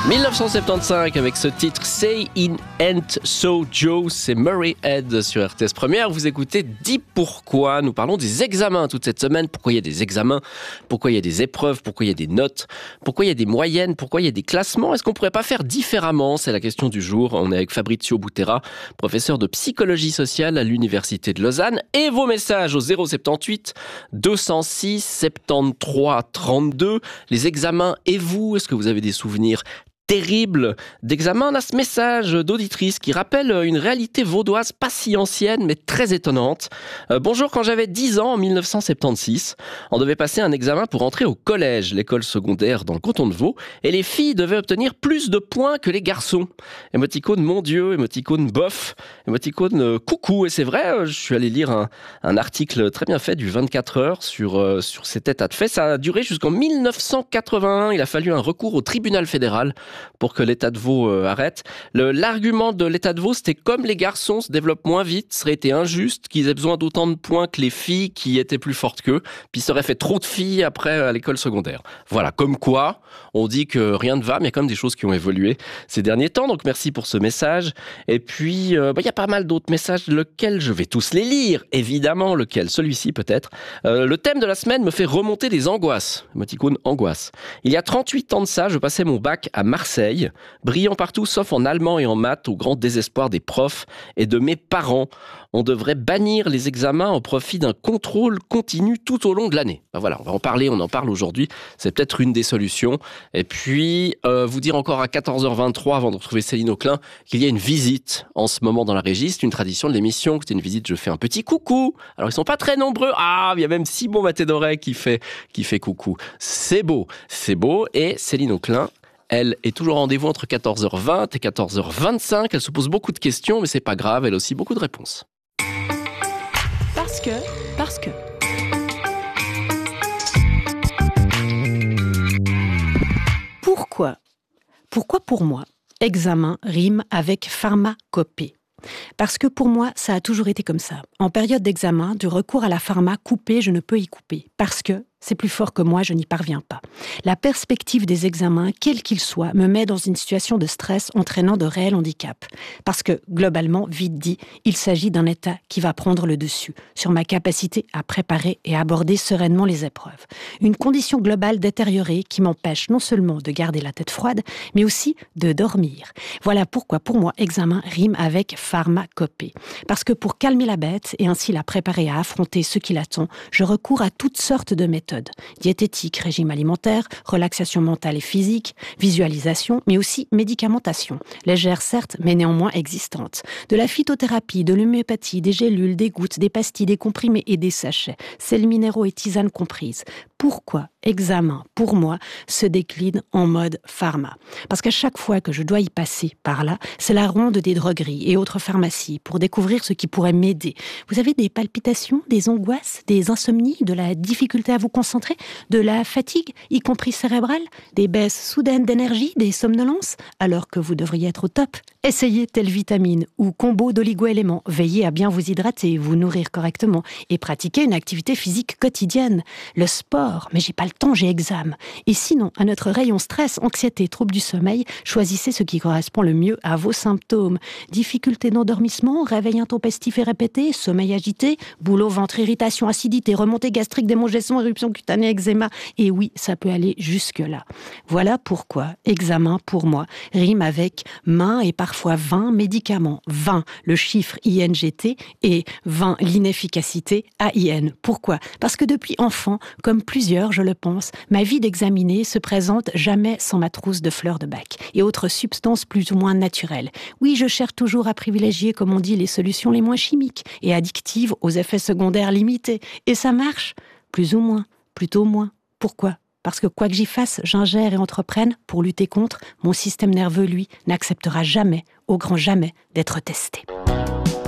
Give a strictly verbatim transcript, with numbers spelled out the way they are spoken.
dix-neuf cent soixante-quinze avec ce titre Say It Ain't So Joe, c'est Murray Head sur R T S Première. Vous écoutez Dis pourquoi. Nous parlons des examens toute cette semaine. Pourquoi il y a des examens, pourquoi il y a des épreuves, pourquoi il y a des notes, pourquoi il y a des moyennes, pourquoi il y a des classements. Est-ce qu'on pourrait pas faire différemment? C'est la question du jour. On est avec Fabrizio Butera, professeur de psychologie sociale à l'Université de Lausanne. Et vos messages au zéro soixante-dix-huit deux cent six soixante-treize trente-deux. Les examens et vous, est-ce que vous avez des souvenirs terrible d'examen? On a ce message d'auditrice qui rappelle une réalité vaudoise pas si ancienne mais très étonnante. Euh, bonjour, quand j'avais dix ans en dix-neuf cent soixante-seize, on devait passer un examen pour entrer au collège, l'école secondaire dans le canton de Vaud, et les filles devaient obtenir plus de points que les garçons. Émoticône mon Dieu, émoticône bof, émoticône euh, coucou. Et c'est vrai, euh, je suis allé lire un, un article très bien fait du vingt-quatre heures sur, euh, sur cet état de fait. Ça a duré jusqu'en dix-neuf cent quatre-vingt-un. Il a fallu un recours au tribunal fédéral pour que l'État de Vaud euh, arrête. Le, l'argument de l'État de Vaud, c'était comme les garçons se développent moins vite, ce serait été injuste qu'ils aient besoin d'autant de points que les filles qui étaient plus fortes qu'eux, puis ça aurait fait trop de filles après à l'école secondaire. Voilà, comme quoi, on dit que rien ne va, mais il y a quand même des choses qui ont évolué ces derniers temps, donc merci pour ce message. Et puis, euh, bah, il y a pas mal d'autres messages, lesquels je vais tous les lire, évidemment, lequel, celui-ci peut-être. Euh, le thème de la semaine me fait remonter des angoisses, émoticône angoisse. Il y a trente-huit ans de ça, je passais mon bac à Marseille. Marseille, brillant partout sauf en allemand et en maths, au grand désespoir des profs et de mes parents. On devrait bannir les examens au profit d'un contrôle continu tout au long de l'année. Ben voilà, on va en parler, on en parle aujourd'hui. C'est peut-être une des solutions. Et puis, euh, vous dire encore à quatorze heures vingt-trois, avant de retrouver Céline Auclin, qu'il y a une visite en ce moment dans la régie. C'est une tradition de l'émission. C'est une visite, je fais un petit coucou. Alors, ils sont pas très nombreux. Ah, il y a même Simon Maté-Doré qui fait, qui fait coucou. C'est beau, c'est beau. Et Céline Auclin, elle est toujours en rendez-vous entre quatorze heures vingt et quatorze heures vingt-cinq. Elle se pose beaucoup de questions, mais c'est pas grave, elle a aussi beaucoup de réponses. Parce que, parce que. Pourquoi, pourquoi pour moi, examen rime avec pharmacopée? Parce que pour moi, ça a toujours été comme ça. En période d'examen, du recours à la pharma coupée, je ne peux y couper. Parce que c'est plus fort que moi, je n'y parviens pas. La perspective des examens, quels qu'ils soient, me met dans une situation de stress entraînant de réels handicaps. Parce que, globalement, vite dit, il s'agit d'un état qui va prendre le dessus sur ma capacité à préparer et aborder sereinement les épreuves. Une condition globale détériorée qui m'empêche non seulement de garder la tête froide, mais aussi de dormir. Voilà pourquoi, pour moi, examen rime avec pharmacopée. Parce que pour calmer la bête et ainsi la préparer à affronter ce qui l'attend, je recours à toutes sortes de méthodes. Diététique, régime alimentaire, relaxation mentale et physique, visualisation, mais aussi médicamentation. Légère certes, mais néanmoins existante. De la phytothérapie, de l'homéopathie, des gélules, des gouttes, des pastilles, des comprimés et des sachets. Sels minéraux et tisanes comprises. Pourquoi examen, pour moi, se décline en mode pharma? Parce qu'à chaque fois que je dois y passer par là, c'est la ronde des drogueries et autres pharmacies pour découvrir ce qui pourrait m'aider. Vous avez des palpitations, des angoisses, des insomnies, de la difficulté à vous concentrer, de la fatigue, y compris cérébrale, des baisses soudaines d'énergie, des somnolences, alors que vous devriez être au top? Essayez telle vitamine ou combo d'oligo-éléments. Veillez à bien vous hydrater, vous nourrir correctement et pratiquer une activité physique quotidienne. Le sport, mais j'ai pas le temps, j'ai examen. Et sinon, à notre rayon stress, anxiété, troubles du sommeil, choisissez ce qui correspond le mieux à vos symptômes. Difficulté d'endormissement, réveil intempestif et répété, sommeil agité, boulot, ventre, irritation, acidité, remontée gastrique, démangeaison, éruption cutanée, eczéma. Et oui, ça peut aller jusque-là. Voilà pourquoi examen, pour moi, rime avec main et parfois vingt médicaments. vingt, le chiffre I N G T, et vingt, l'inefficacité, A I N. Pourquoi? Parce que depuis enfant, comme plusieurs, je le pense, ma vie d'examiné se présente jamais sans ma trousse de fleurs de bac et autres substances plus ou moins naturelles. Oui, je cherche toujours à privilégier, comme on dit, les solutions les moins chimiques et addictives aux effets secondaires limités. Et ça marche, plus ou moins, plutôt moins. Pourquoi? Parce que quoi que j'y fasse, j'ingère et entreprenne pour lutter contre, mon système nerveux, lui, n'acceptera jamais, au grand jamais, d'être testé.